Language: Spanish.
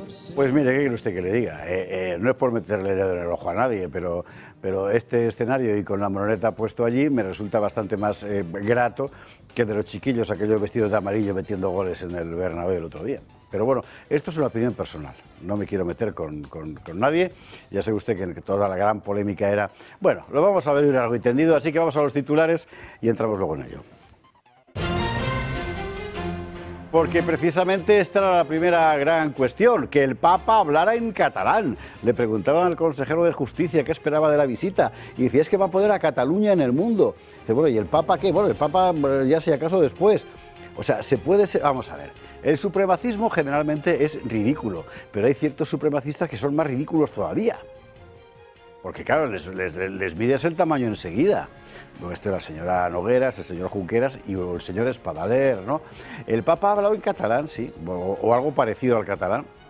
Pues mire, ¿qué quiere usted que le diga? No es por meterle el dedo en el ojo a nadie, pero este escenario y con la moroneta puesto allí me resulta bastante más grato que de los chiquillos, aquellos vestidos de amarillo metiendo goles en el Bernabéu el otro día. Pero bueno, esto es una opinión personal, no me quiero meter con nadie, ya sabe usted que toda la gran polémica era... Bueno, lo vamos a ver largo y tendido, así que vamos a los titulares y entramos luego en ello. Porque precisamente esta era la primera gran cuestión, que el Papa hablara en catalán. Le preguntaban al consejero de Justicia qué esperaba de la visita y decía, es que va a poner a Cataluña en el mundo. Dice, bueno, ¿y el Papa qué? Bueno, el Papa ya si acaso después. O sea, se puede ser... Vamos a ver, el supremacismo generalmente es ridículo, pero hay ciertos supremacistas que son más ridículos todavía. Porque claro, les mides el tamaño enseguida. La señora Nogueras, el señor Junqueras y el señor Espadaler, ¿no? El Papa ha hablado en catalán, sí, o algo parecido al catalán.